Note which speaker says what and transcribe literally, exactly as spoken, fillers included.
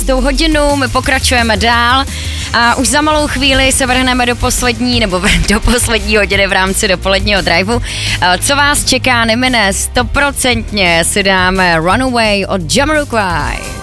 Speaker 1: tou hodinu my pokračujeme dál a už za malou chvíli se vrhneme do poslední nebo do poslední hodiny v rámci dopoledního driveu. Co vás čeká, nemine, stoprocentně si dáme Runaway od Jamiroquai.